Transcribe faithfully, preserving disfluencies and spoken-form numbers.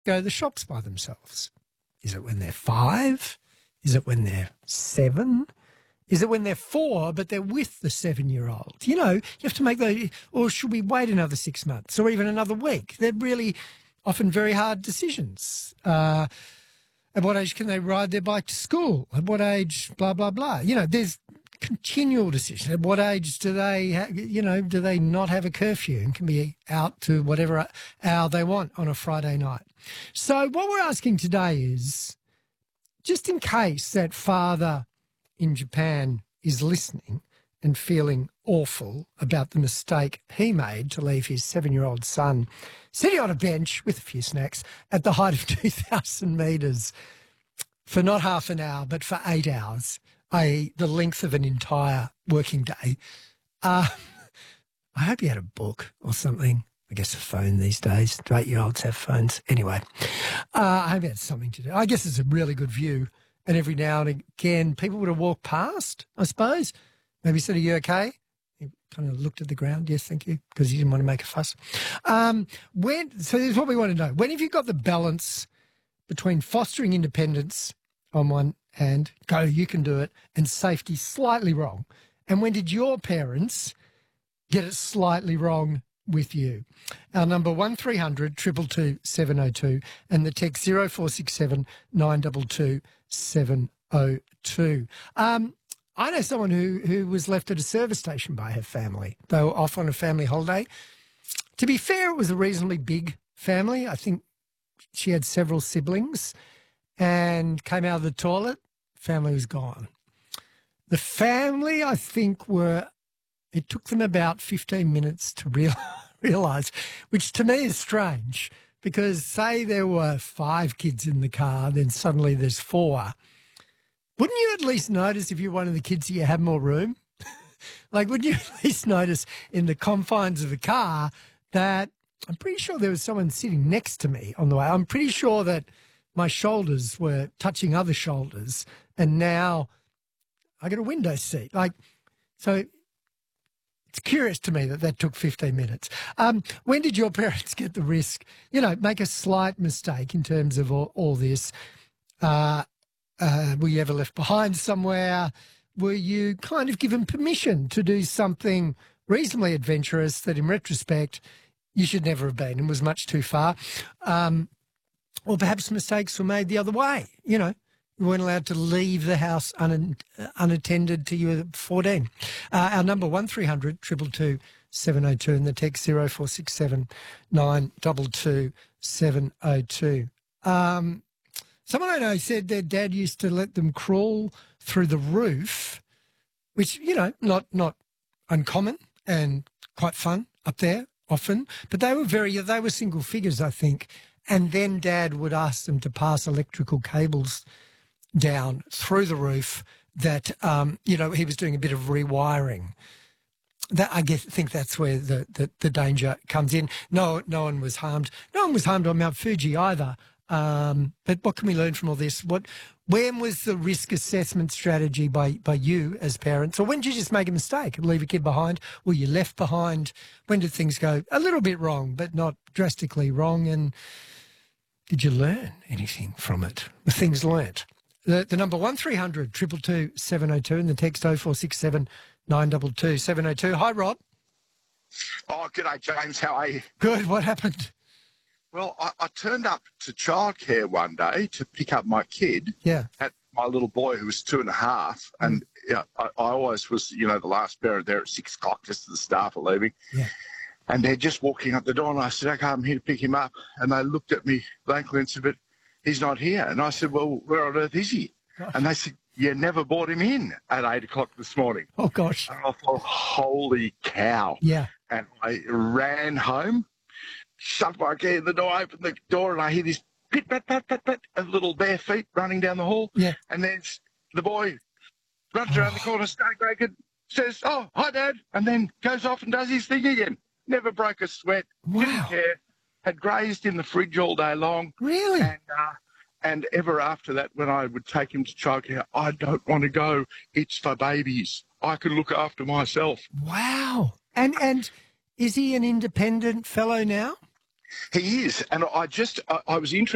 go to the shops by themselves? Is it when they're five? Is it when they're seven? Is it when they're four, but they're with the seven-year-old? You know, you have to make those, or should we wait another six months or even another week? They're really often very hard decisions. Uh, at what age can they ride their bike to school? At what age, blah, blah, blah. You know, there's continual decisions. At what age do they, ha- you know, do they not have a curfew and can be out to whatever hour they want on a Friday night? So what we're asking today is, just in case that father in Japan is listening and feeling awful about the mistake he made to leave his seven-year-old son sitting on a bench with a few snacks at the height of two thousand metres for not half an hour but for eight hours, that is the length of an entire working day. Uh, I hope he had a book or something. I guess a phone these days. Do eight-year-olds have phones? Anyway, uh, I hope he had something to do. I guess it's a really good view. And every now and again, people would have walked past, I suppose. Maybe said, are you okay? He kind of looked at the ground. Yes, thank you, because he didn't want to make a fuss. Um, when, so this is what we want to know. When have you got the balance between fostering independence on one hand, go, you can do it, and safety slightly wrong? And when did your parents get it slightly wrong with you? Our number one three hundred two two two seven oh two and the text zero four six seven nine two two seven oh two. Um, I know someone who, who was left at a service station by her family. They were off on a family holiday. To be fair, it was a reasonably big family. I think she had several siblings and came out of the toilet. Family was gone. The family, I think, were... It took them about fifteen minutes to real, realise, which to me is strange, because say there were five kids in the car, then suddenly there's four. Wouldn't you at least notice if you're one of the kids that you have more room? Like, wouldn't you at least notice in the confines of the car that I'm pretty sure there was someone sitting next to me on the way. I'm pretty sure that my shoulders were touching other shoulders, and now I get a window seat. Like, so... It's curious to me that that took fifteen minutes. Um, when did your parents get the risk, you know, make a slight mistake in terms of all, all this? Uh, uh, were you ever left behind somewhere? Were you kind of given permission to do something reasonably adventurous that in retrospect you should never have been and was much too far? Um, or perhaps mistakes were made the other way, you know. You weren't allowed to leave the house un, uh, unattended till you were fourteen. Uh, our number one three hundred two two two seven oh two and the text zero four six seven nine two two seven oh two. Um, someone I know said their dad used to let them crawl through the roof, which, you know, not not uncommon and quite fun up there often. But they were very, they were single figures, I think. And then Dad would ask them to pass electrical cables down through the roof that, um, you know, he was doing a bit of rewiring. That I guess think that's where the, the, the danger comes in. No, no one was harmed. No one was harmed on Mount Fuji either. Um, but what can we learn from all this? What, when was the risk assessment strategy by, by you as parents? Or when did you just make a mistake and leave a kid behind? Were you left behind? When did things go a little bit wrong, but not drastically wrong? And did you learn anything from it? The things learnt. The, the number one three hundred two two two seven oh two and the text oh four six seven nine two two seven oh two. Hi, Rob. Oh, g'day, James. How are you? Good. What happened? Well, I, I turned up to childcare one day to pick up my kid. Yeah. At my little boy who was two and a half. Mm. And yeah, I, I always was, you know, the last parent there at six o'clock just as the staff are leaving. Yeah. And they're just walking up the door and I said, okay, I'm here to pick him up. And they looked at me blankly and said, but he's not here. And I said, well, where on earth is he? Gosh. And they said, you never brought him in at eight o'clock this morning. Oh, gosh. And I thought, holy cow. Yeah. And I ran home, shoved my key in the door, opened the door, and I hear this pit, pat, pat, pat, pat, of little bare feet running down the hall. Yeah. And then the boy runs oh. around the corner, stone naked, says, oh, hi, Dad, and then goes off and does his thing again. Never broke a sweat. Wow. Didn't care. Had grazed in the fridge all day long. Really? And, uh, and ever after that, when I would take him to childcare, I don't want to go. It's for babies. I can look after myself. Wow. And and is he an independent fellow now? He is. And I just, I, I was interested.